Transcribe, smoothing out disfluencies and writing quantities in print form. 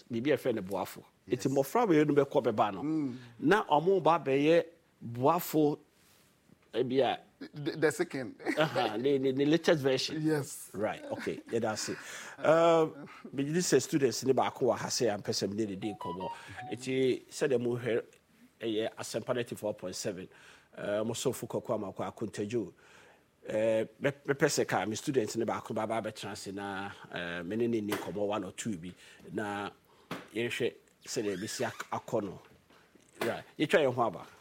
bibi efe ne boafo eti mofra we no be ko beba no na omo ba be ye boafo ebia the second the latest version. Yes. Right. Okay. Yeah, that's it. But this is students in the back who are saying I'm person the day come. It said the move here a asempanity 4.7. Most of Fuko Kwama Kwa Kunteju. Me person ka my students in the back baba be trans na many ni come 1 or 2 bi na ye hwe say the bisi akono. Right. You try your hwaba.